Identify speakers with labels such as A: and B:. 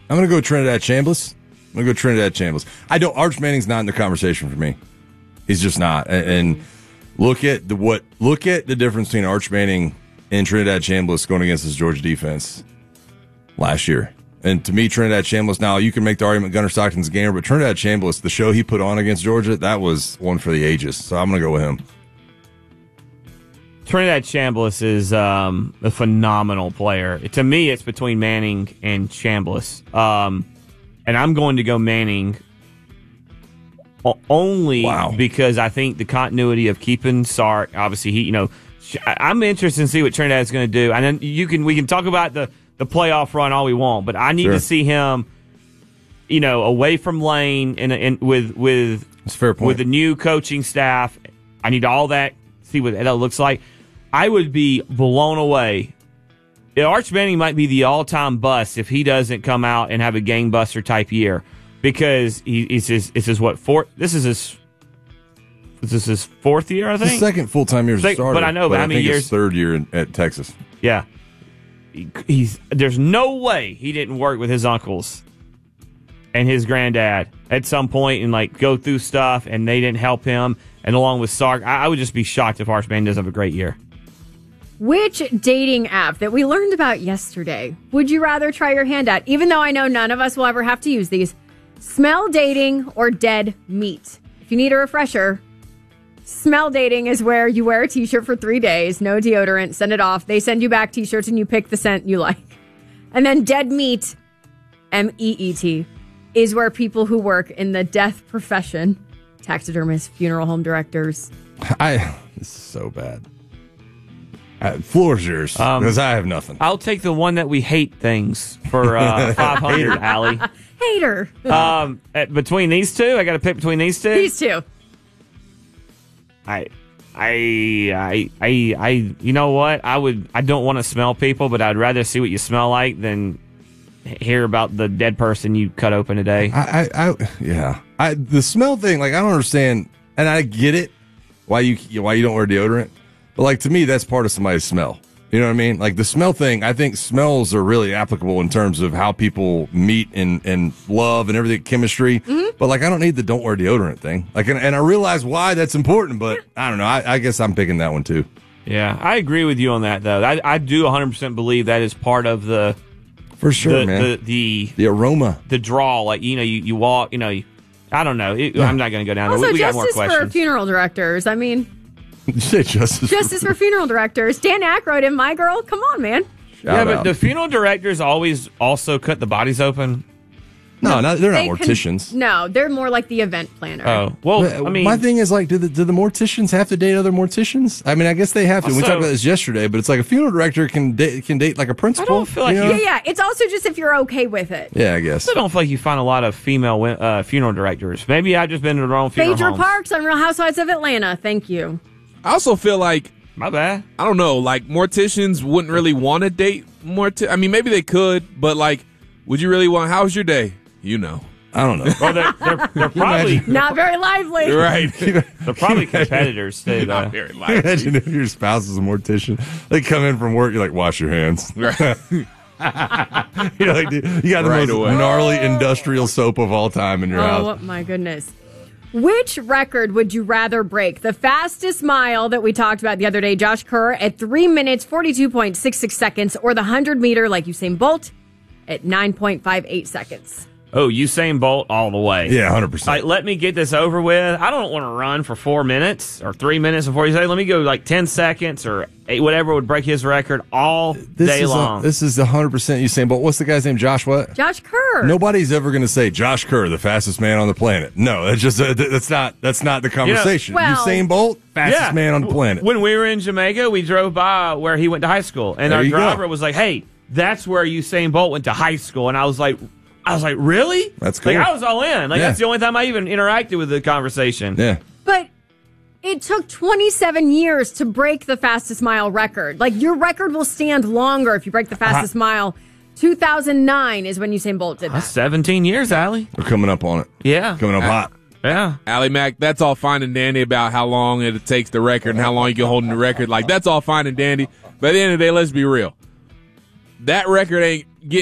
A: I'm going to go Trinidad Chambliss. Arch Manning's not in the conversation for me. He's just not. And look at the difference between Arch Manning and Trinidad Chambliss going against this Georgia defense last year. And to me, Trinidad Chambliss, now you can make the argument Gunnar Stockton's a gamer, but Trinidad Chambliss, the show he put on against Georgia, that was one for the ages. So I'm going to go with him.
B: Trinidad Chambliss is a phenomenal player. To me, it's between Manning and Chambliss. And I'm going to go Manning only because I think the continuity of keeping Sark, obviously, I'm interested to see what Trinidad's going to do. And then we can talk about the playoff run all we want, but I need to see him, away from Lane and with
A: that's a fair point.
B: with the new coaching staff. I need all that, see what that looks like. I would be blown away. Arch Manning might be the all-time bust if he doesn't come out and have a gangbuster type year, because this is his fourth year, I think.
A: His second full-time year as a starter.
B: But I know, but how many years?
A: His third year at Texas.
B: Yeah, there's no way he didn't work with his uncles and his granddad at some point and go through stuff, and they didn't help him. And along with Sark, I would just be shocked if Arch Manning doesn't have a great year.
C: Which dating app that we learned about yesterday would you rather try your hand at? Even though I know none of us will ever have to use these. Smell Dating or Dead Meat? If you need a refresher, Smell Dating is where you wear a t-shirt for 3 days, no deodorant, send it off. They send you back t-shirts and you pick the scent you like. And then Dead Meat, MEET, is where people who work in the death profession, taxidermists, funeral home directors.
A: This is so bad. Floor's yours, because I have nothing.
B: I'll take the one that we hate things for 500, Allie.
C: Hater.
B: Between these two, I got to pick between these two.
C: These two.
B: I you know what? I don't want to smell people, but I'd rather see what you smell like than hear about the dead person you cut open today.
A: The smell thing, I don't understand, and I get it why you don't wear deodorant. But to me, that's part of somebody's smell. You know what I mean? The smell thing, I think smells are really applicable in terms of how people meet and love and everything, chemistry. Mm-hmm. But I don't need the don't wear deodorant thing. And I realize why that's important, but I don't know. I guess I'm picking that one too.
B: Yeah, I agree with you on that, though. I do 100% believe that is part of the...
A: For sure, man.
B: The
A: aroma.
B: The draw. You walk, I don't know. I'm not going to go down there.
C: Also,
B: we got more questions.
C: justice for funeral directors. I mean...
A: Did you say justice
C: for funeral directors. Dan Aykroyd and My Girl. Come on, man.
A: Shout
B: but
A: out.
B: the funeral directors always also cut the bodies open?
A: No, they're not morticians.
C: No, they're more like the event planner.
B: Oh, well, I mean...
A: My thing is, do the morticians have to date other morticians? I mean, I guess they have to. We talked about this yesterday, but it's a funeral director can date a principal.
B: I don't feel like...
C: Yeah. It's also just if you're okay with it.
A: Yeah, I guess.
B: I don't feel like you find a lot of female funeral directors. Maybe I've just been to the wrong funeral
C: Phaedra
B: homes.
C: Parks on Real Housewives of Atlanta. Thank you.
D: I also feel like...
B: My bad.
D: I don't know, morticians wouldn't really want to date I mean, maybe they could, but would you really want... How's your day?
A: I don't know.
B: Well, they're probably...
C: Not very lively.
D: Right.
B: They're probably competitors, too, though.
D: Not very lively.
A: Imagine if your spouse is a mortician. They come in from work, you're like, wash your hands.
D: Right.
A: You got the most gnarly industrial soap of all time in your house.
C: Oh, my goodness. Which record would you rather break? The fastest mile that we talked about the other day, Josh Kerr, at 3 minutes, 42.66 seconds, or the 100-meter, like Usain Bolt, at 9.58 seconds?
B: Oh, Usain Bolt all the way.
A: Yeah, 100%.
B: Let me get this over with. I don't want to run for 4 minutes or 3 minutes before you say, let me go 10 seconds or 8, whatever would break his record all day long.
A: This is 100% Usain Bolt. What's the guy's name? Josh what?
C: Josh Kerr.
A: Nobody's ever going to say Josh Kerr, the fastest man on the planet. No, that's just that's not the conversation. Usain Bolt, fastest man on the planet.
B: When we were in Jamaica, we drove by where he went to high school, and our driver was like, "Hey, that's where Usain Bolt went to high school," and I was like, really?
A: That's cool.
B: I was all in. That's the only time I even interacted with the conversation.
A: Yeah.
C: But it took 27 years to break the fastest mile record. Your record will stand longer if you break the fastest mile. 2009 is when Usain Bolt did that.
B: 17 years, Allie.
A: We're coming up on it.
B: Yeah.
A: Coming up hot.
B: Yeah.
D: Allie Mac, that's all fine and dandy about how long it takes the record and how long you can hold in the record. That's all fine and dandy. But at the end of the day, let's be real. That record ain't